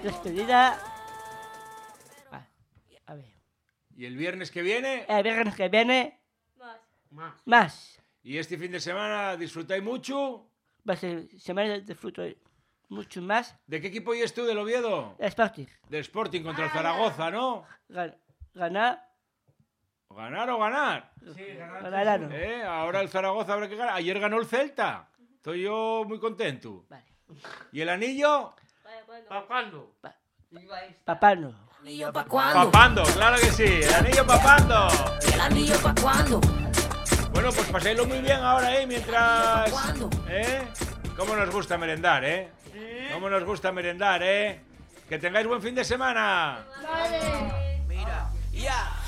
despedida. A ver. ¿Y el viernes que viene? El viernes que viene, más. ¿Y este fin de semana disfrutáis mucho? Va a ser semana de fruto mucho más. ¿De qué equipo eres tú, del Oviedo? Sporting. De Sporting contra el Zaragoza, ¿no? Ganar. ¿Ganar o ganar? Sí, Ganaron. Ahora el Zaragoza habrá que ganar. Ayer ganó el Celta. Estoy yo muy contento. Vale. ¿Y el anillo? ¿Para cuándo? Papano. ¿Anillo pa' cuándo? Papando, claro que sí. El anillo papando. ¿El anillo pa' cuándo? Bueno, pues paséislo muy bien ahora, mientras... ¿Cuándo? ¿Cómo nos gusta merendar, ¿Cómo nos gusta merendar, Que tengáis buen fin de semana. Mira, ya.